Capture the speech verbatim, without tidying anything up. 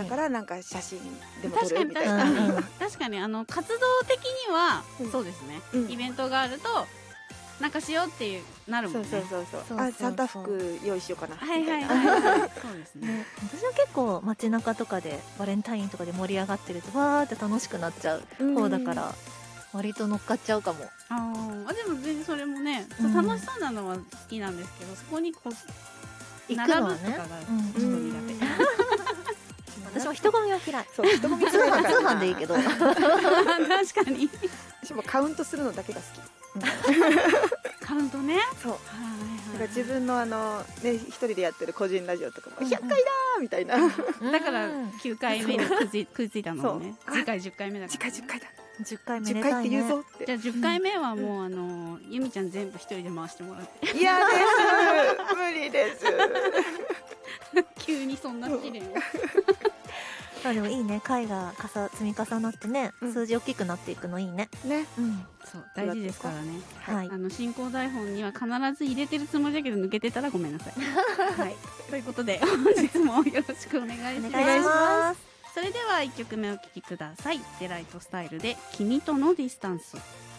だからなんか写真でも撮るみたいな。 確かに確かに確かにあの活動的には、うん、そうですね、うん、イベントがあるとなんかしようっていうなるもんね。 そうそうそうそう、あ、サンタ服用意しようかなみたいな。はいはいはい、はい、そうですね。 私は結構街中とかでバレンタインとかで盛り上がってるとわーって楽しくなっちゃう方だから割と乗っかっちゃうかも。 ああ、でも全然それもね、うん、楽しそうなのは好きなんですけど、そこにこう行くのはね、 並ぶとかがちょっと苦手。 私も人混みは嫌い。 そう、人混み通販通販でいいけど。 確かに。 私もカウントするのだけが好き。 カウントね。 そう。なんか自分のあのね一人でやってる個人ラジオとかもひゃっかいだーみたいな。 だからきゅうかいめにくじくじいたのね。次回じゅっかいめだから。 次回じゅっかいだ。 じゅっかいめじゅっかいって言うぞって。 じゃあじゅっかいめはもうあのゆみちゃん全部一人で回してもらって。 いやです無理です。 急にそんな試練を。 まあでもいいね、回がかさ積み重なってね、うん、数字大きくなっていくのいいね。 ね、 うん、そう大事ですからね。 はい、 あの進行台本には必ず入れてるつもりだけど抜けてたらごめんなさい。はい、ということで本日もよろしくお願いします。お願いします。それではいっきょくめお聴きください。デライトスタイルで君とのディスタンス。